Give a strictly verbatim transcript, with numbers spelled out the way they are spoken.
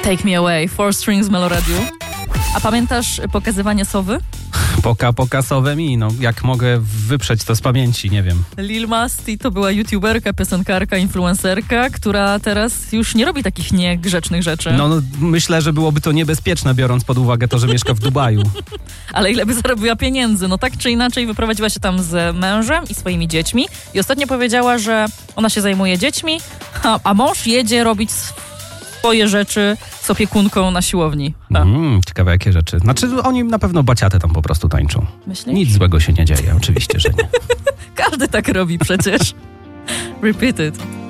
Take Me Away, Four Strings Meloradiu. A pamiętasz pokazywanie sowy? Poka, pokasowe mi, no jak mogę wyprzeć to z pamięci, nie wiem. Lil Masti to była youtuberka, piosenkarka, influencerka, która teraz już nie robi takich niegrzecznych rzeczy. No, no myślę, że byłoby to niebezpieczne, biorąc pod uwagę to, że mieszka w Dubaju. Ale ile by zarobiła pieniędzy? No tak czy inaczej wyprowadziła się tam z mężem i swoimi dziećmi i ostatnio powiedziała, że ona się zajmuje dziećmi, a, a mąż jedzie robić swoje rzeczy z opiekunką na siłowni. Mm, ciekawe jakie rzeczy. Znaczy oni na pewno baciatę tam po prostu tańczą. Myślisz? Nic złego się nie dzieje, oczywiście, że nie. Każdy tak robi przecież. Repeat it.